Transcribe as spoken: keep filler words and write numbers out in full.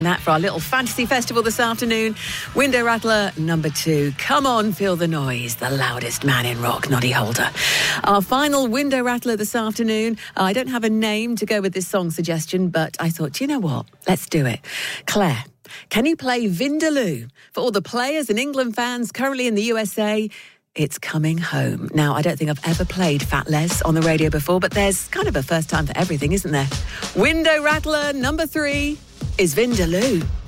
That for our little fantasy festival this afternoon. Window Rattler number two. Come on, feel the noise. The loudest man in rock, Noddy Holder. Our final Window Rattler this afternoon. I don't have a name to go with this song suggestion, but I thought, you know what? Let's do it. Claire, can you play Vindaloo? For all the players and England fans currently in the U S A, it's coming home. Now, I don't think I've ever played Fat Les on the radio before, but there's kind of a first time for everything, isn't there? Window Rattler number three is Vindaloo.